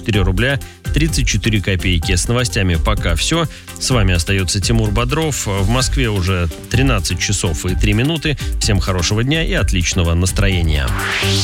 94 рубля 34 копейки. С новостями пока все. С вами остается Тимур Бодров. В Москве уже 13 часов и 3 минуты. Всем хорошего дня и отличного настроения.